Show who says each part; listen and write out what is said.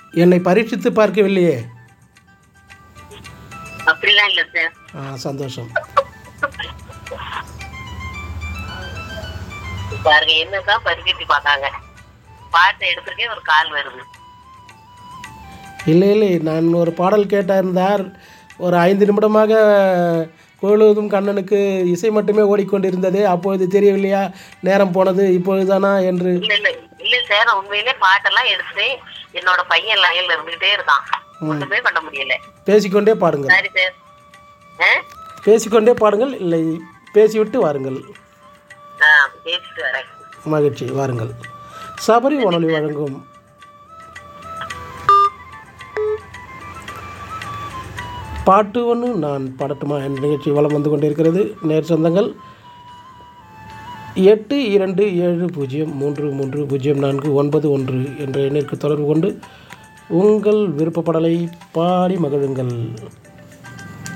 Speaker 1: என்னை பரீட்சித்து பார்க்கவில்லையே?
Speaker 2: அப்படிலாம் இல்ல சார்.
Speaker 1: சந்தோஷம்.
Speaker 2: பாருங்க என்னதான் பரிகட்டி பார்த்தாங்க, பாட்டை எடுத்துருக்கே ஒரு கால் வருது.
Speaker 1: இல்லை இல்லை, நான் ஒரு பாடல் கேட்டிருந்தார். ஒரு 5 நிமிடமாக கோயிலுதும் கண்ணனுக்கு இசை மட்டுமே ஓடிக்கொண்டிருந்தது. அப்பொழுது தெரியவில்லையா நேரம் போனது இப்பொழுதுதானா என்று?
Speaker 2: இல்ல இல்ல இல்ல சார், உண்மையிலே பாட்டெல்லாம் எடுத்து என்னோட பையன் லைன்ல இருந்துகிட்டே இருக்கான், ஒண்ணுமே பண்ண முடியல.
Speaker 1: பேசிக்கொண்டே பாடுங்கள்.
Speaker 2: சரி சார்,
Speaker 1: பேசிக்கொண்டே பாடுங்கள், இல்லை பேசிவிட்டு வாருங்கள்.
Speaker 2: பேசிட்டு வரேன்.
Speaker 1: மகிழ்ச்சி, வாருங்கள். சபரி வானொலி வழங்கும் பாட்டு ஒன்று நான் பாடட்டுமா என்ற நிகழ்ச்சி வலம் வந்து கொண்டிருக்கிறது. நேர் சொந்தங்கள் 827033030491 என்ற எண்ணிற்கு தொடர்பு கொண்டு உங்கள் விருப்ப பாடலை பாடி மகிழுங்கள்.